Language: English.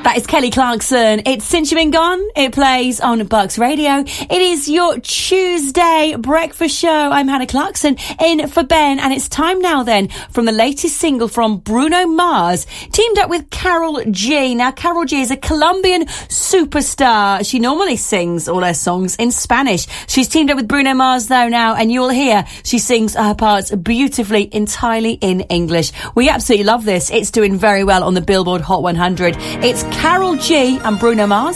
That is Kelly Clarkson. It's Since You've Been Gone. It plays on Bucks Radio. It is your Tuesday breakfast show. I'm Hannah Clarkson in for Ben, and it's time now then from the latest single from Bruno Mars, teamed up with Karol G. Now, Karol G is a Colombian superstar. She normally sings all her songs in Spanish. She's teamed up with Bruno Mars though now, and you'll hear she sings her parts beautifully, entirely in English. We absolutely love this. It's doing very well on the Billboard Hot 100. It's Karol G and Bruno Mars.